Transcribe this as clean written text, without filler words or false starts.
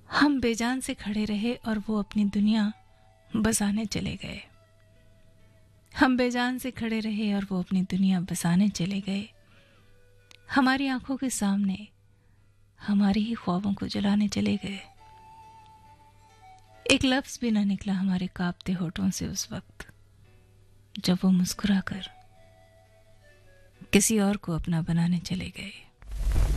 हम बेजान से खड़े रहे और वो अपनी दुनिया बसाने चले गए। हम बेजान से खड़े रहे और वो अपनी दुनिया बसाने चले गए। हमारी आंखों के सामने हमारी ही ख्वाबों को जलाने चले गए। एक लफ्ज भी ना निकला हमारे कांपते होठों से उस वक्त जब वो मुस्कुराकर किसी और को अपना बनाने चले गए।